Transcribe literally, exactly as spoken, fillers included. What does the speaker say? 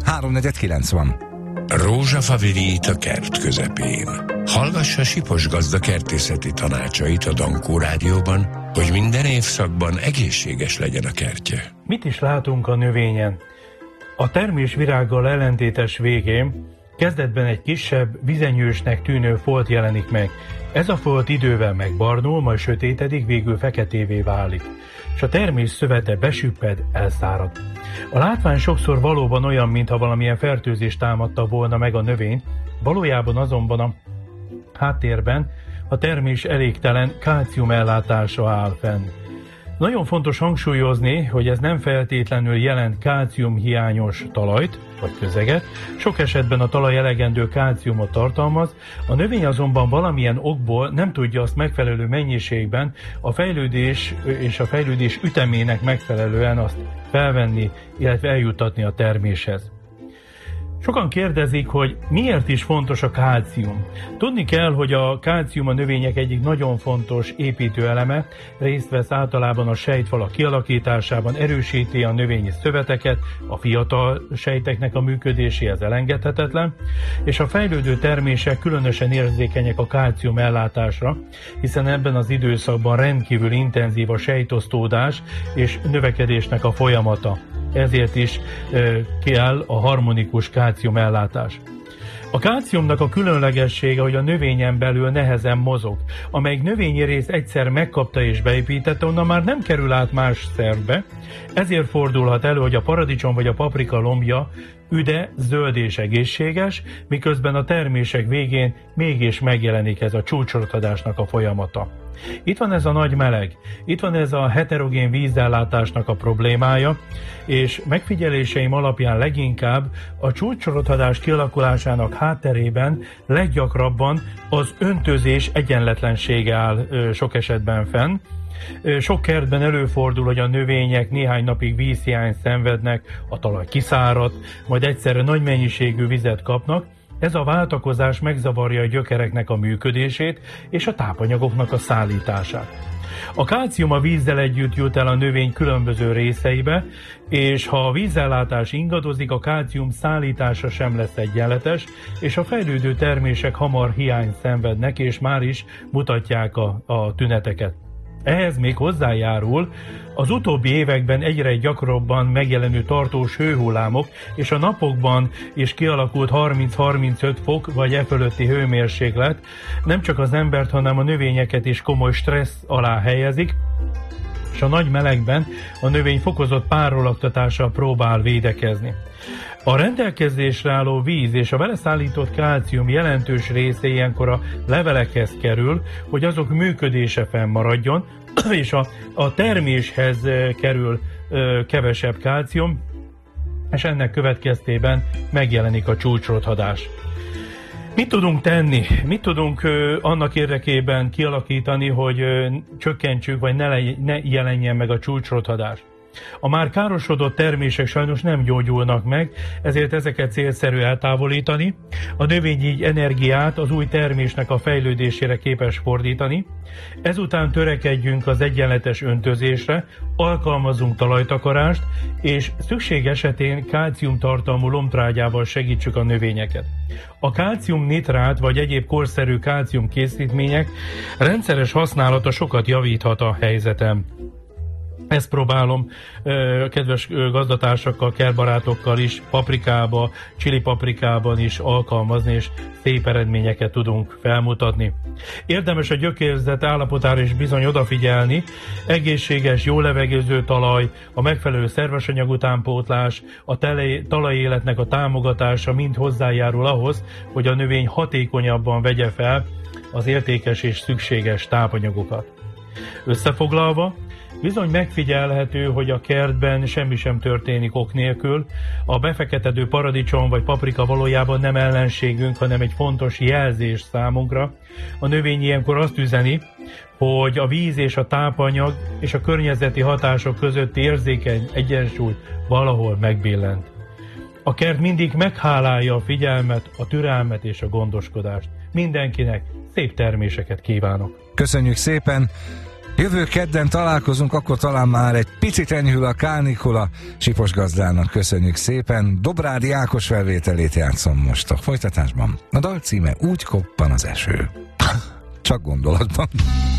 háromnegyed kilenc van. Rózsafa virít a kert közepén. Hallgassa Sipos gazda kertészeti tanácsait a Dankó Rádióban, hogy minden évszakban egészséges legyen a kertje. Mit is látunk a növényen? A termés virággal ellentétes végén kezdetben egy kisebb, vizenyősnek tűnő folt jelenik meg. Ez a folt idővel megbarnul, majd sötétedik, végül feketévé válik, és a termés szövete besüpped, elszárad. A látvány sokszor valóban olyan, mintha valamilyen fertőzés támadta volna meg a növényt, valójában azonban a háttérben a termés elégtelen kálcium ellátása áll fenn. Nagyon fontos hangsúlyozni, hogy ez nem feltétlenül jelent kálciumhiányos talajt vagy közeget, sok esetben a talaj elegendő kálciumot tartalmaz, a növény azonban valamilyen okból nem tudja azt megfelelő mennyiségben a fejlődés és a fejlődés ütemének megfelelően azt felvenni, illetve eljuttatni a terméshez. Sokan kérdezik, hogy miért is fontos a kálcium. Tudni kell, hogy a kálcium a növények egyik nagyon fontos építőeleme, részt vesz általában a sejtfalak kialakításában, erősíti a növényi szöveteket, a fiatal sejteknek a működéséhez elengedhetetlen, és a fejlődő termések különösen érzékenyek a kálcium ellátásra, hiszen ebben az időszakban rendkívül intenzív a sejtosztódás és növekedésnek a folyamata. Ezért is e, kell a harmonikus kálcium ellátás. A kálciumnak a különlegessége, hogy a növényen belül nehezen mozog. Amelyik növényi rész egyszer megkapta és beépítette, onnan már nem kerül át más szervbe, ezért fordulhat elő, hogy a paradicsom vagy a paprika lombja üde, zöld és egészséges, miközben a termések végén mégis megjelenik ez a csúcsrothadásnak a folyamata. Itt van ez a nagy meleg, itt van ez a heterogén vízellátásnak a problémája, és megfigyeléseim alapján leginkább a csúcsrothadás kialakulásának hátterében leggyakrabban az öntözés egyenletlensége áll ö, sok esetben fenn. Sok kertben előfordul, hogy a növények néhány napig vízhiányt szenvednek, a talaj kiszárad, majd egyszerre nagy mennyiségű vizet kapnak. Ez a váltakozás megzavarja a gyökereknek a működését és a tápanyagoknak a szállítását. A kálcium a vízzel együtt jut el a növény különböző részeibe, és ha a vízellátás ingadozik, a kálcium szállítása sem lesz egyenletes, és a fejlődő termések hamar hiányt szenvednek, és már is mutatják a, a tüneteket. Ehhez még hozzájárul az utóbbi években egyre gyakrabban megjelenő tartós hőhullámok és a napokban is kialakult harminc-harmincöt fok vagy e fölötti hőmérséklet nem csak az embert, hanem a növényeket is komoly stressz alá helyezik, és a nagy melegben a növény fokozott párologtatással próbál védekezni. A rendelkezésre álló víz és a vele szállított kálcium jelentős része ilyenkor a levelekhez kerül, hogy azok működése fennmaradjon, és a, a terméshez kerül ö, kevesebb kálcium, és ennek következtében megjelenik a csúcsrothadás. Mit tudunk tenni? Mit tudunk ö, annak érdekében kialakítani, hogy ö, csökkentsük, vagy ne, le, ne jelenjen meg a csúcsrothadás? A már károsodott termések sajnos nem gyógyulnak meg, ezért ezeket célszerű eltávolítani. A növény így energiát az új termésnek a fejlődésére képes fordítani. Ezután törekedjünk az egyenletes öntözésre, alkalmazunk talajtakarást, és szükség esetén kálciumtartalmú lombtrágyával segítsük a növényeket. A kálciumnitrát vagy egyéb korszerű kálciumkészítmények rendszeres használata sokat javíthat a helyzeten. Ezt próbálom kedves gazdatársakkal, kertbarátokkal is paprikába, chili paprikában is alkalmazni, és szép eredményeket tudunk felmutatni. Érdemes a gyökérzet állapotára is bizony odafigyelni, egészséges, jó levegőző talaj, a megfelelő szervesanyag utánpótlás, a talajéletnek a támogatása mind hozzájárul ahhoz, hogy a növény hatékonyabban vegye fel az értékes és szükséges tápanyagokat. Összefoglalva, bizony megfigyelhető, hogy a kertben semmi sem történik ok nélkül. A befeketedő paradicsom vagy paprika valójában nem ellenségünk, hanem egy fontos jelzés számunkra. A növény ilyenkor azt üzeni, hogy a víz és a tápanyag és a környezeti hatások közötti érzékeny egyensúly valahol megbillent. A kert mindig meghálálja a figyelmet, a türelmet és a gondoskodást. Mindenkinek szép terméseket kívánok! Köszönjük szépen! Jövő kedden találkozunk, akkor talán már egy picit enyhül a kánikula. Sipos gazdának köszönjük szépen. Dobrádi Ákos felvételét játszom most a folytatásban. A dal címe Úgy koppan az eső. Csak gondolatban.